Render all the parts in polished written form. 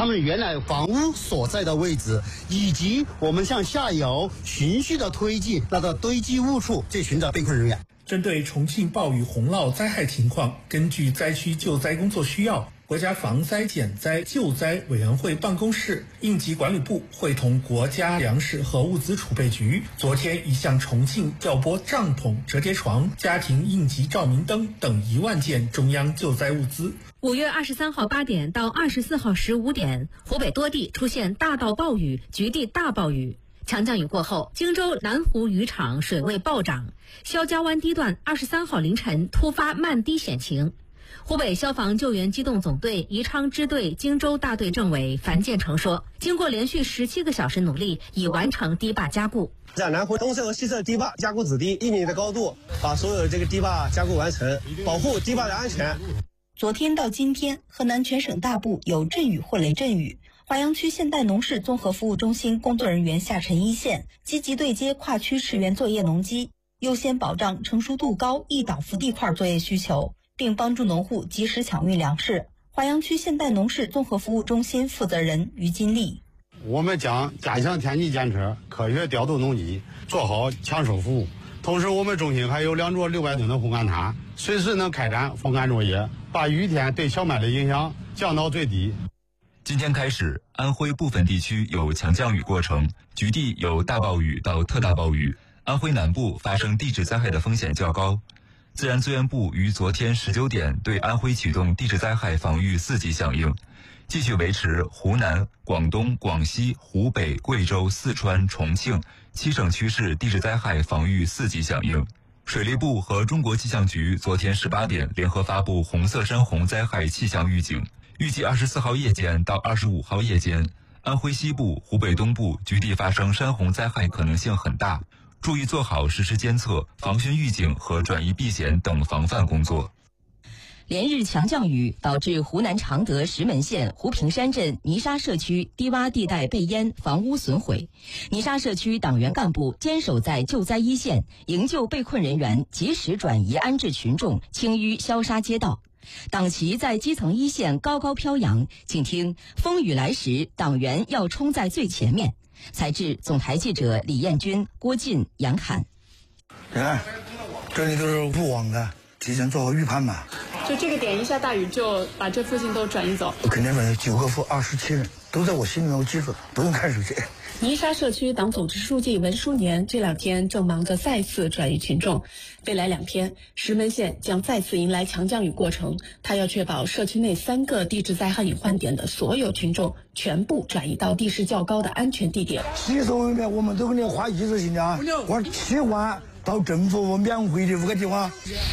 他们原来房屋所在的位置，以及我们向下游循序的推进那个堆积物处去寻找被困人员。 针对重庆暴雨洪涝灾害情况，根据灾区救灾工作需要，国家防灾减灾救灾委员会办公室、应急管理部会同国家粮食和物资储备局，昨天已向重庆调拨帐篷、折叠床、家庭应急照明灯等1万件中央救灾物资。 5月23号8点到24号15点，湖北多地出现大到暴雨、局地大暴雨。强降雨过后，荆州南湖渔场水位暴涨，肖家湾堤段23号凌晨突发漫堤险情。湖北消防救援机动总队宜昌支队荆州大队政委樊建成说，经过连续17个小时努力，已完成堤坝加固。 在南湖东侧和西侧堤坝加固子堤1米的高度，把所有的这个堤坝加固完成，保护堤坝的安全。 昨天到今天，河南全省大部有阵雨或雷阵雨。华阳区现代农事综合服务中心工作人员下沉一线，积极对接跨区驰援作业农机，优先保障成熟度高易倒伏地块作业需求，并帮助农户及时抢运粮食。华阳区现代农事综合服务中心负责人于金丽： 我们将加强天气监测，科学调度农机，做好抢收服务。同时，我们中心还有2座600吨的烘干滩，随时能开展风干作业，把雨天对小麦的影响降到最低。 今天开始，安徽部分地区有强降雨过程，局地有大暴雨到特大暴雨，安徽南部发生地质灾害的风险较高。自然资源部于昨天19点对安徽启动地质灾害防御4级响应，继续维持湖南、广东、广西、湖北、贵州、四川、重庆7省区市地质灾害防御4级响应。水利部和中国气象局昨天18点联合发布红色山洪灾害气象预警，预计24号夜间到25号夜间，安徽西部、湖北东部局地发生山洪灾害可能性很大，注意做好实时监测、防汛预警和转移避险等防范工作。 连日强降雨导致湖南常德石门县湖平山镇泥沙社区低洼地带被淹，房屋损毁。泥沙社区党员干部坚守在救灾一线，营救被困人员，及时转移安置群众，清淤消杀街道。党旗在基层一线高高飘扬，请听风雨来时，党员要冲在最前面。采制总台记者李彦军、郭进、杨侃。 你看，这里都是雾网的，提前做好预判嘛。 就这个点一下大雨就把这附近都转移走。 我肯定把9个副27人都在我心里面，我记住，不用看手机。 泥沙社区党组织书记文书年这2天正忙着再次转移群众。未来2天，石门县将再次迎来强降雨过程，他要确保社区内3个地质灾害隐患点的所有群众全部转移到地势较高的安全地点。 洗手里面我们都给你花一次性的啊，我7万到政府免费的5个地方。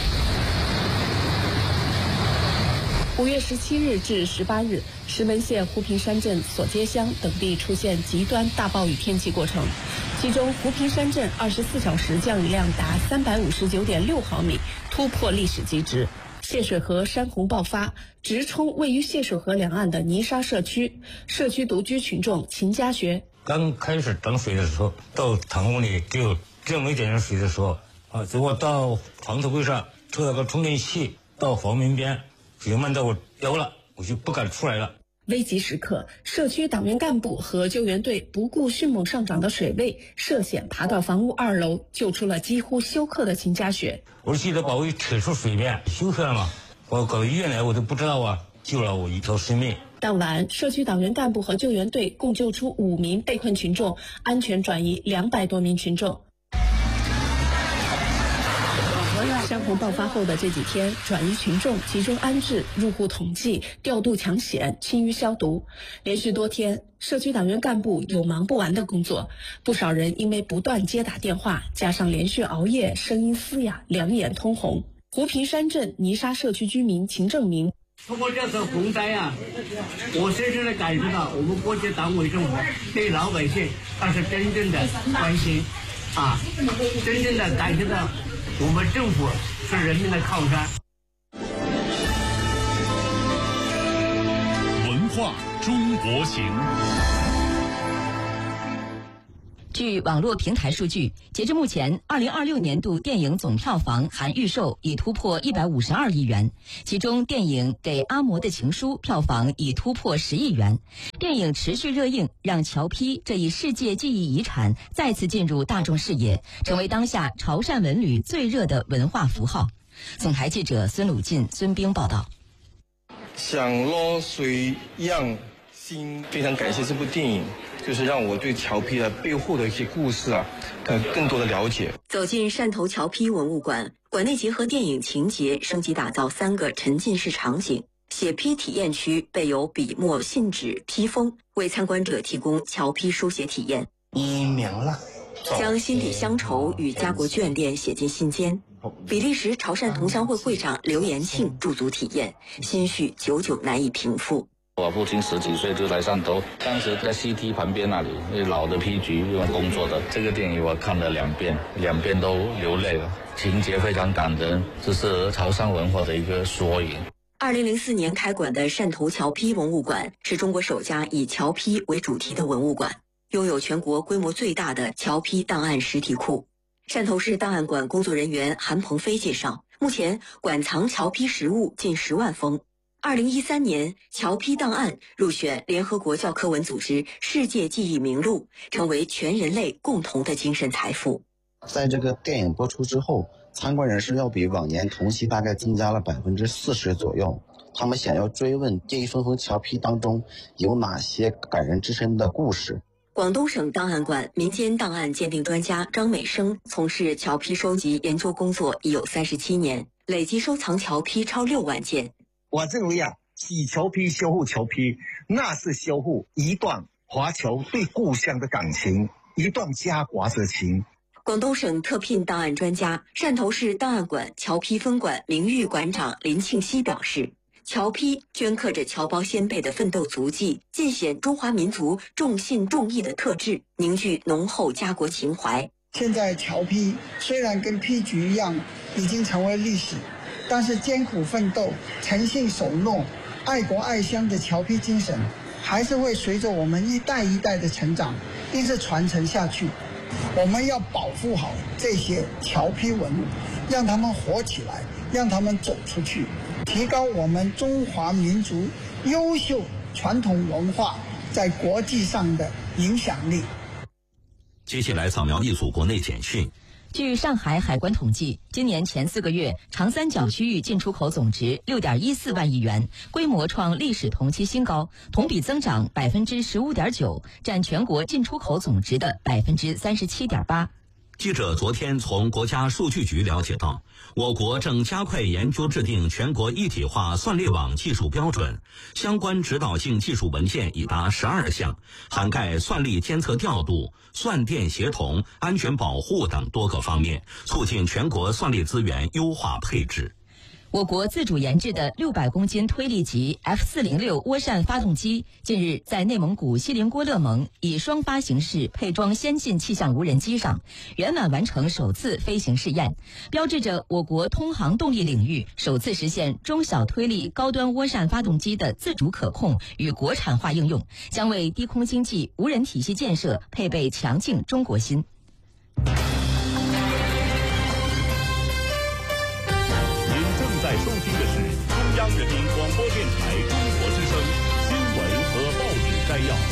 5月17日至18日，石门县湖平山镇索街乡等地出现极端大暴雨天气过程，其中湖平山镇24小时降雨量达359.6毫米，突破历史极值。泄水河山洪爆发，直冲位于泄水河两岸的泥沙社区，社区独居群众秦家学。 刚开始涨水的时候，到堂屋里就这么一点水的时候，结果到床头柜上抽了个充电器，到房门边。水漫到我腰了，我就不敢出来了。 危急时刻，社区党员干部和救援队不顾迅猛上涨的水位，涉险爬到房屋2楼，救出了几乎休克的秦家雪。 我记得把我扯出水面，休克了嘛，我搞到医院来，我都不知道啊，救了我一条生命。 当晚，社区党员干部和救援队共救出5名被困群众，安全转移200多名群众。山洪爆发后的这几天，转移群众、集中安置、入户统计、调度抢险、清淤消毒，连续多天，社区党员干部有忙不完的工作。不少人因为不断接打电话，加上连续熬夜，声音嘶哑，两眼通红。湖平山镇泥沙社区居民秦正明： 通过这次洪灾我深深地感受到我们国家党委政府对老百姓那是真正的关心真正的感觉到我们政府是人民的靠山。 文化中国行。 据网络平台数据，截至目前，2026年度电影总票房含预售已突破152亿元，其中电影《给阿嬷的情书》票房已突破10亿元。电影持续热映，让侨批这一世界记忆遗产再次进入大众视野，成为当下潮汕文旅最热的文化符号。总台记者孙鲁进、孙冰报道。 想落水样心，非常感谢这部电影，就是让我对侨批的背后的一些故事更多的了解。 走进汕头侨批文物馆，馆内结合电影情节，升级打造3个沉浸式场景。写批体验区备有笔墨、信纸、批封，为参观者提供侨批书写体验。 你明了， 将心底乡愁与家国眷恋写进心间。比利时潮汕同乡会会长刘延庆驻足体验，心绪久久难以平复。 我父亲10几岁就来汕头，当时在 CT 旁边那里，老的批局工作的。这个电影我看了2遍，2遍都流泪了，情节非常感人，这是潮汕文化的一个缩影。 2004年开馆的汕头侨批文物馆是中国首家以侨批为主题的文物馆，拥有全国规模最大的侨批档案实体库。汕头市档案馆工作人员韩鹏飞介绍，目前馆藏侨批实物近10万封。2013年，侨批档案入选联合国教科文组织世界记忆名录，成为全人类共同的精神财富。 在这个电影播出之后，参观人士要比往年同期大概增加了40%左右。他们想要追问这一封封侨批当中有哪些感人至深的故事。 广东省档案馆民间档案鉴定专家张美生从事侨批收集研究工作已有37年，累计收藏侨批超6万件。 我认为以侨批修复侨批，那是修复一段华侨对故乡的感情，一段家国之情。 广东省特聘档案专家、汕头市档案馆侨批分馆名誉馆长林庆熙表示，侨批镌刻着侨胞先辈的奋斗足迹，尽显中华民族重信重义的特质，凝聚浓厚家国情怀。 现在侨批虽然跟批局一样已经成为历史，但是艰苦奋斗、诚信守诺、爱国爱乡的侨批精神还是会随着我们一代一代的成长一直传承下去。我们要保护好这些侨批文物，让他们活起来，让他们走出去，提高我们中华民族优秀传统文化在国际上的影响力。 接下来扫描一组国内简讯。 据上海海关统计，今年前4个月，长三角区域进出口总值6.14万亿元，规模创历史同期新高，同比增长15.9%，占全国进出口总值的37.8%。 记者昨天从国家数据局了解到，我国正加快研究制定全国一体化算力网技术标准，相关指导性技术文件已达12项，涵盖算力监测调度、算电协同、安全保护等多个方面，促进全国算力资源优化配置。 我国自主研制的600公斤推力级 F406 涡扇发动机近日在内蒙古锡林郭勒盟以双发形式配装先进气象无人机上，圆满完成首次飞行试验，标志着我国通航动力领域首次实现中小推力高端涡扇发动机的自主可控与国产化应用，将为低空经济无人体系建设配备强劲中国心。 在收听的是中央人民广播电台中国之声新闻和报纸摘要。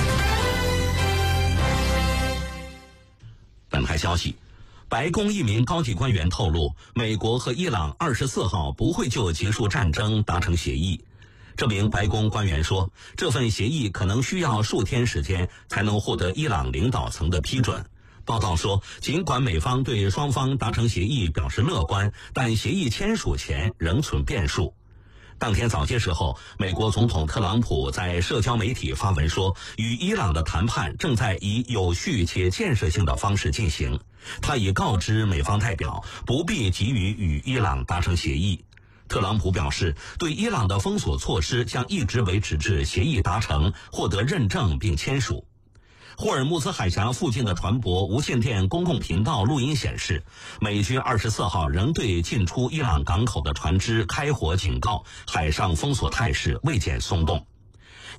本台消息，白宫一名高级官员透露，美国和伊朗24号不会就结束战争达成协议。这名白宫官员说，这份协议可能需要数天时间才能获得伊朗领导层的批准。报道说，尽管美方对双方达成协议表示乐观，但协议签署前仍存变数。当天早些时候，美国总统特朗普在社交媒体发文说，与伊朗的谈判正在以有序且建设性的方式进行。他已告知美方代表不必急于与伊朗达成协议。特朗普表示，对伊朗的封锁措施将一直维持至协议达成、获得认证并签署。霍尔木兹海峡附近的船舶无线电公共频道录音显示，美军24号仍对进出伊朗港口的船只开火警告，海上封锁态势未见松动。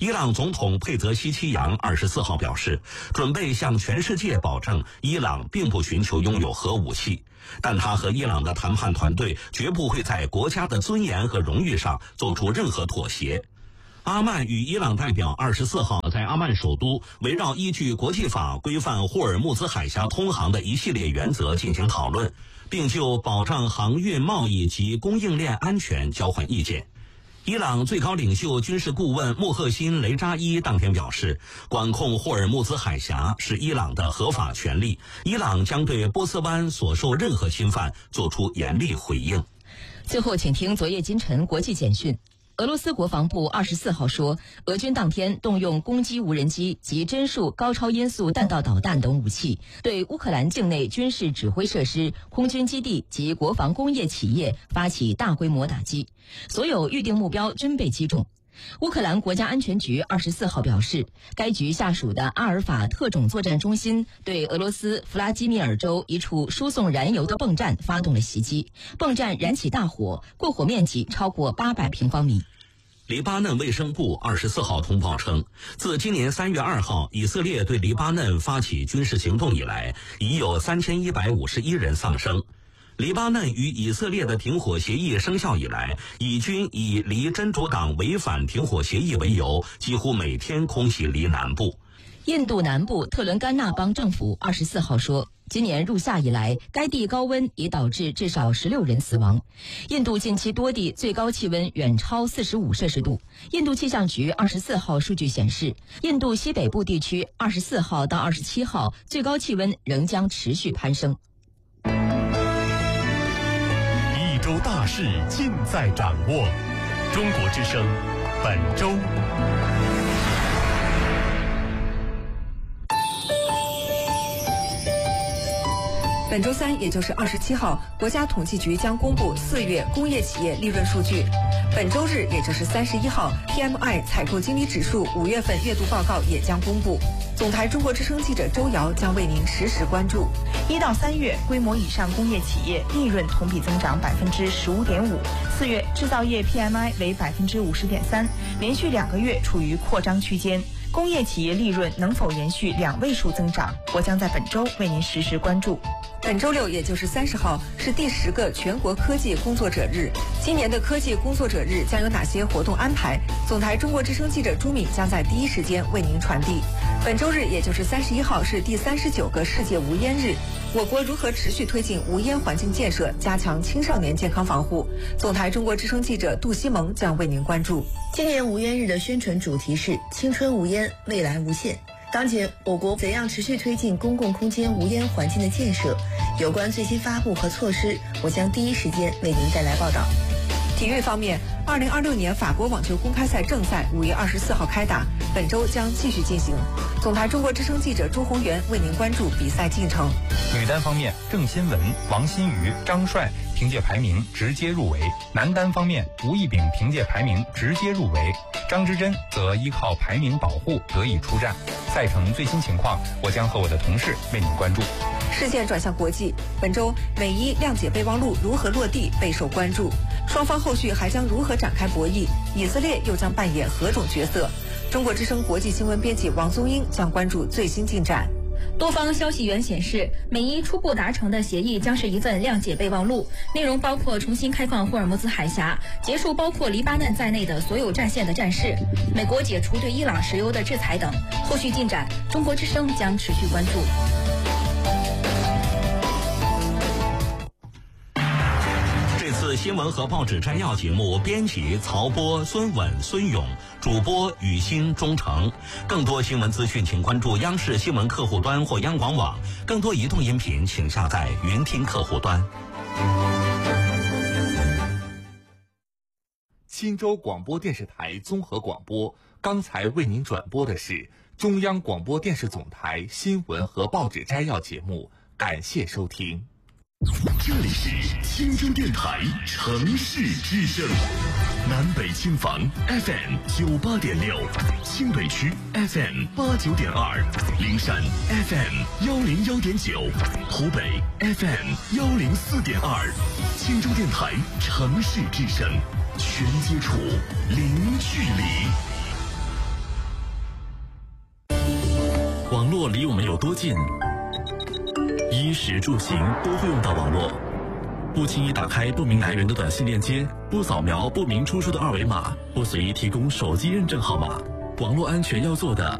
伊朗总统佩泽希奇扬24号表示，准备向全世界保证伊朗并不寻求拥有核武器，但他和伊朗的谈判团队绝不会在国家的尊严和荣誉上做出任何妥协。阿曼与伊朗代表24号在阿曼首都围绕依据国际法规范霍尔木兹海峡通航的一系列原则进行讨论，并就保障航运贸易及供应链安全交换意见。伊朗最高领袖军事顾问穆赫辛·雷扎伊当天表示，管控霍尔木兹海峡是伊朗的合法权利，伊朗将对波斯湾所受任何侵犯做出严厉回应。 最后，请听昨夜今晨国际简讯。俄罗斯国防部24号说，俄军当天动用攻击无人机及帧数高超音速弹道导弹等武器，对乌克兰境内军事指挥设施、空军基地及国防工业企业发起大规模打击，所有预定目标均被击中。乌克兰国家安全局24号表示，该局下属的阿尔法特种作战中心对俄罗斯弗拉基米尔州一处输送燃油的泵站发动了袭击，泵站燃起大火，过火面积超过800平方米。 黎巴嫩卫生部24号通报称，自今年3月2号以色列对黎巴嫩发起军事行动以来，已有3151人丧生。黎巴嫩与以色列的停火协议生效以来，以军以黎真主党违反停火协议为由，几乎每天空袭黎南部。 印度南部特伦甘纳邦政府24号说，今年入夏以来，该地高温已导致至少16人死亡。印度近期多地最高气温远超45摄氏度。印度气象局24号数据显示，印度西北部地区24号到27号最高气温仍将持续攀升。 一周大事尽在掌握。中国之声本周。 本周三，也就是27号，国家统计局将公布4月工业企业利润数据。本周日，也就是31号 ，PMI 采购经理指数5月份月度报告也将公布。总台中国之声记者周瑶将为您实时关注。 1到3月，规模以上工业企业利润同比增长15.5%，4月制造业 PMI 为50.3%，连续2个月处于扩张区间。工业企业利润能否延续2位数增长，我将在本周为您实时关注。 本周六，也就是30号，是第10个全国科技工作者日。今年的科技工作者日将有哪些活动安排？总台中国之声记者朱敏将在第一时间为您传递。本周日，也就是31号，是第39个世界无烟日。我国如何持续推进无烟环境建设，加强青少年健康防护？总台中国之声记者杜西蒙将为您关注。 今年无烟日的宣传主题是青春无烟，未来无限。当前，我国怎样持续推进公共空间无烟环境的建设？有关最新发布和措施，我将第一时间为您带来报道。 体育方面，2026年法国网球公开赛正赛5月24号开打，本周将继续进行。总台中国之声记者朱宏元为您关注比赛进程。 女单方面，郑钦文、王欣瑜、张帅凭借排名直接入围；男单方面，吴亦丙凭借排名直接入围，张之臻则依靠排名保护得以出战。赛程最新情况，我将和我的同事为您关注。 视线转向国际，本周美伊谅解备忘录如何落地备受关注，双方后续还将如何展开博弈？以色列又将扮演何种角色？中国之声国际新闻编辑王宗英将关注最新进展。 多方消息源显示，美伊初步达成的协议将是一份谅解备忘录，内容包括重新开放霍尔木兹海峡，结束包括黎巴嫩在内的所有战线的战事，美国解除对伊朗石油的制裁等。后续进展，中国之声将持续关注。 这次新闻和报纸摘要节目，编辑曹波、孙稳、孙勇，主播雨欣、钟诚。更多新闻资讯，请关注央视新闻客户端或央广网。更多移动音频，请下载云听客户端。 新州广播电视台综合广播，刚才为您转播的是中央广播电视总台新闻和报纸摘要节目，感谢收听。 这里是青州电台城市之声，南北轻房 FM 98.6，清北区 FM 89.2，灵山 FM 101.9，湖北 FM 104.2，青州电台城市之声，全接触，零距离。 络离我们有多近？衣食住行都会用到网络，不轻易打开不明来源的短信链接，不扫描不明出处的二维码，不随意提供手机认证号码。网络安全要做的